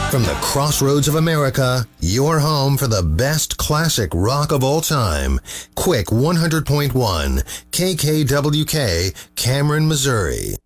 From the crossroads of America, your home for the best classic rock of all time. Quick 100.1 KKWK, Cameron, Missouri.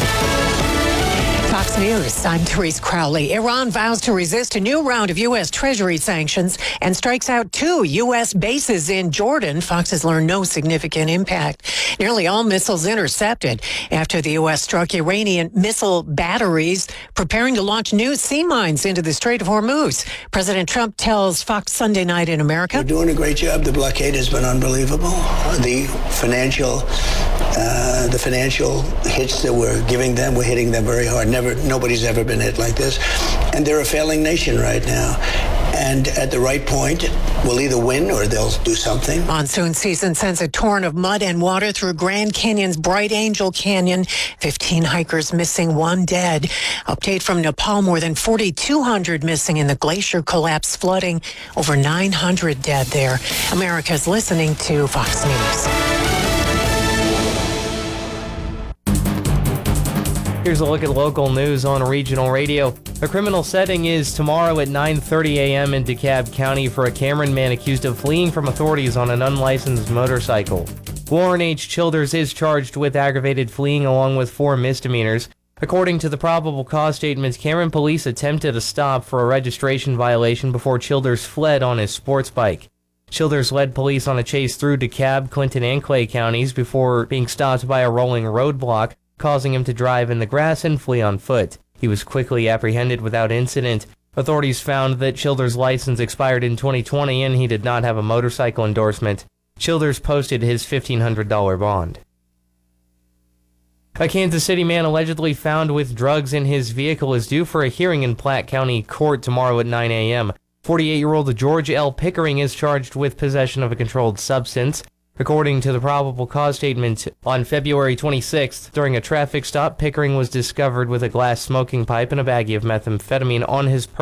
Fox News, I'm Therese Crowley. Iran vows to resist a new round of U.S. Treasury sanctions and strikes out 2 U.S. bases in Jordan. Fox has learned no significant impact. Nearly all missiles intercepted after the U.S. struck Iranian missile batteries, preparing to launch new sea mines into the Strait of Hormuz. President Trump tells Fox Sunday Night in America. We're doing a great job. The blockade has been unbelievable. The financial hits that we're giving them, we're hitting them very hard. Nobody's ever been hit like this. And they're a failing nation right now. And at the right point, we'll either win or they'll do something. Monsoon season sends a torrent of mud and water through Grand Canyon's Bright Angel Canyon. 15 hikers missing, 1 dead. Update from Nepal, more than 4,200 missing in the glacier collapse flooding. Over 900 dead there. America's listening to Fox News. Here's a look at local news on regional radio. A criminal setting is tomorrow at 9:30 a.m. in DeKalb County for a Cameron man accused of fleeing from authorities on an unlicensed motorcycle. Warren H. Childers is charged with aggravated fleeing along with 4 misdemeanors. According to the probable cause statement, Cameron police attempted a stop for a registration violation before Childers fled on his sports bike. Childers led police on a chase through DeKalb, Clinton, and Clay counties before being stopped by a rolling roadblock, causing him to drive in the grass and flee on foot. He was quickly apprehended without incident. Authorities found that Childers' license expired in 2020 and he did not have a motorcycle endorsement. Childers posted his $1,500 bond. A Kansas City man allegedly found with drugs in his vehicle is due for a hearing in Platte County Court tomorrow at 9 a.m. 48-year-old George L. Pickering is charged with possession of a controlled substance. According to the probable cause statement, on February 26th, during a traffic stop, Pickering was discovered with a glass smoking pipe and a baggie of methamphetamine on his person.